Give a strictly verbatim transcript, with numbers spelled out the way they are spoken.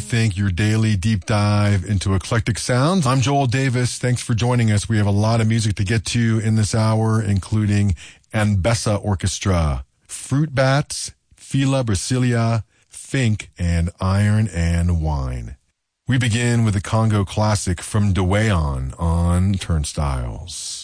Rethink, your daily deep dive into eclectic sounds. I'm Joel Davis. Thanks for joining us. We have a lot of music to get to in this hour, including Ambessa Orchestra, Fruit Bats, Fila Brasilia, Fink, and Iron and Wine. We begin with a Congo classic from Dwayon on Turnstiles.